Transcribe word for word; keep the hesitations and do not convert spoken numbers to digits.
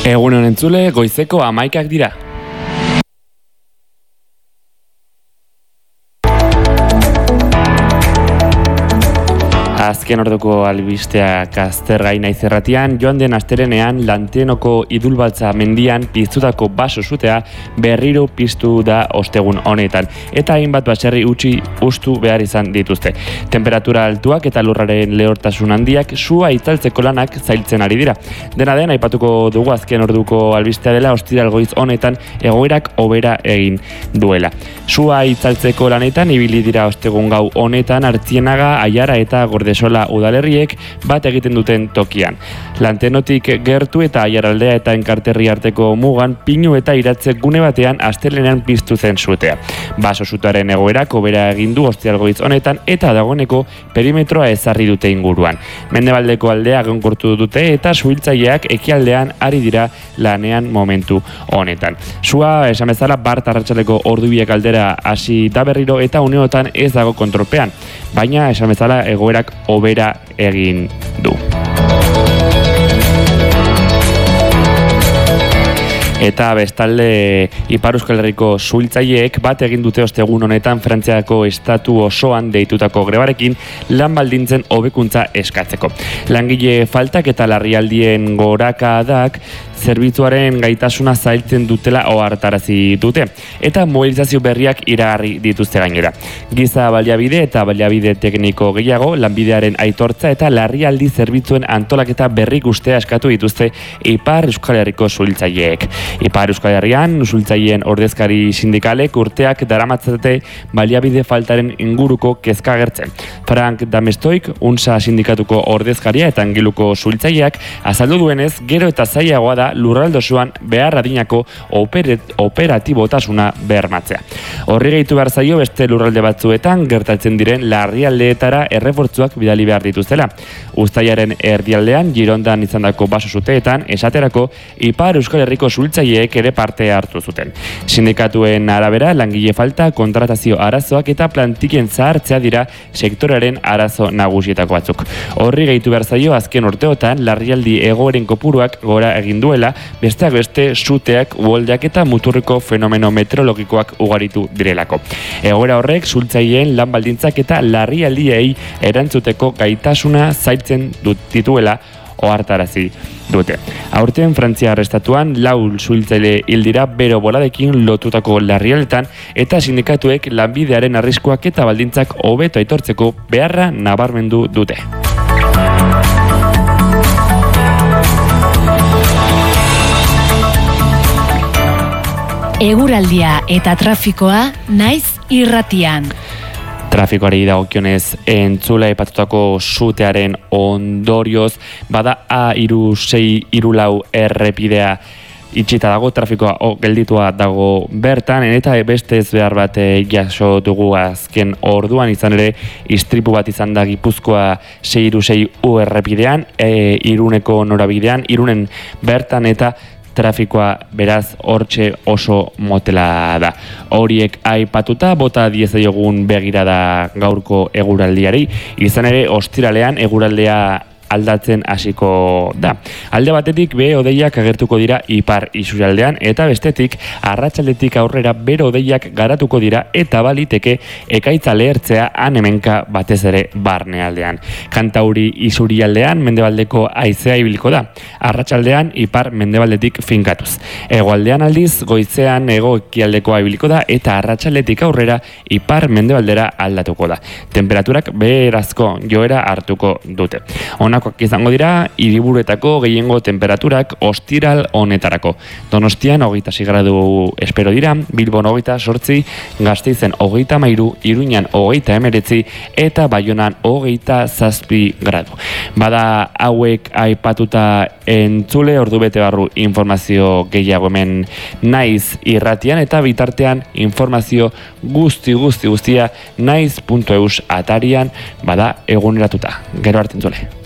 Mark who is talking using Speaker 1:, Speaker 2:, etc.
Speaker 1: Egunon entzule, goizeko hamaikak dira. Azken orduko albisteak aztergai naiz erratian, joan den astelenean Lantenoko Idulbatza mendian piztutako baso sutea berriro piztu da ostegun honetan, eta hainbat baserri utzi ustu behar izan dituzte. Temperatura altuak eta lurraren lehortasun handiak sua itzaltzeko lanak zailtzen ari dira. Dena den, aipatuko dugu azken orduko albistea dela ostiral goiz honetan egoerak hobera egin duela. Sua itzaltzeko lanetan ibili dira ostegun gau honetan Artzienaga, Aiara eta Gordesola udalerriek bat egiten duten tokian. Lantenotik gertu eta Aiaraldea eta Enkarterri arteko mugan pinu eta iratze gune batean astelenean piztu zen sutea. Baso sutearen egoerak hobera egin du ostiral goiz honetan eta dagoeneko perimetroa ezarri dute inguruan. Mendebaldeko aldea egonkortu dute eta suhiltzaileak ekialdean ari dira lanean momentu honetan. Sua esan bezala bart arratsaldeko ordubiak aldera hasi da berriro eta uneotan ez dago kontrolpean, baina esan bezala egoerak hobera egin du. Eta bestalde Ipar Euskal Herriko suhiltzaileek bat egin dute ostegun honetan Frantziako estatu osoan deitutako grebarekin lan baldintzen hobekuntza eskatzeko. Langile faltak eta larrialdien gorakadak zerbitzuaren gaitasuna zailtzen dutela ohartarazi dute, eta mobilizazio berriak iragarri dituzte gainera. Giza baliabide eta baliabide tekniko gehiago, lanbidearen aitortza eta larrialdi zerbitzuen antolaketa berrik ustea eskatu dituzte Ipar Euskal Herriko suhiltzaileek. Ipar Euskal Herrian suhiltzaileen ordezkari sindikalek urteak daramatzate baliabide faltaren inguruko kezka agertzen. Frank Damestoik, UNSA sindikatuko ordezkaria eta angiluko suhiltzaileak azaldu duenez, gero eta zailagoa da lurralde osoan behar adinako operatibotasuna bermatzea. Horri gehitu behar zaio beste lurralde batzuetan gertatzen diren larrialdeetara errefortzuak bidali behar dituztela. Uztailaren erdialdean Girondan izandako baso suteetan esaterako Ipar Euskal Herriko suhiltzaileek ere parte hartu zuten. Sindikatuen arabera langile falta, kontratazio arazoak eta plantiken zahartzea dira sektorearen arazo nagusietako batzuk. Horri gehitu behar zaio azken urteotan larrialdi egoeren kopuruak gora egin duela, besteak beste suteak, uholdeak eta muturreko fenomeno meteorologikoak ugaritu direlako. Egoera horrek suhiltzaileen lan baldintzak eta larrialdiei erantzuteko gaitasuna zailtzen dituela ohartarazi dute. Aurten Frantziar estatuan lau suhiltzaile hil dira bero boladekin lotutako larrialdetan eta sindikatuek lanbidearen arriskuak eta baldintzak hobeto aitortzeko beharra nabarmendu dute.
Speaker 2: Eguraldia eta trafikoa naiz irratian.
Speaker 1: Trafikoari dagokionez entzula aipatutako sutearen ondorioz, bada A hiru sei hiru lau errepidea itxita dago, trafikoa o, gelditua dago bertan, eta beste ez behar bat jaso dugu azken orduan, izan ere istripu bat izan da Gipuzkoa sei hiru sei U errepidean, e, Iruneko norabidean, Irunen bertan eta trafikoa beraz hortxe oso motela da. Horiek aipatuta bota diezaiogun begirada gaurko eguraldiari, izan ere ostiralean eguraldea aldatzen hasiko da. Alde batetik be hodeiak agertuko dira ipar isurialdean eta bestetik arratsaldetik aurrera bero hodeiak garatuko dira eta baliteke ekaitza lehertzea han hemenka batez ere barnealdean. Kantauri isurialdean mendebaldeko haizea ibiliko da. Arratsaldean ipar mendebaldetik finkatuz. Hegoaldean aldiz goizean hego ekialdekoa ibiliko da eta arratsaldetik aurrera ipar mendebaldera aldatuko da. Temperaturak beherazko joera hartuko dute. Honakoak izango dira hiriburuetako gehiengo temperaturak ostiral honetarako. Donostian hogeita sei gradu espero dira, Bilbon hogeita zortzi, Gasteizen hogeita hamairu, Iruñan hogeita hemeretzi eta Baionan hogeita zazpi gradu. Bada hauek aipatuta entzule ordubete barru informazio gehiago hemen naiz irratian eta bitartean informazio guzti guzti guztia naiz puntu eus atarian bada eguneratuta. Gero arte entzule.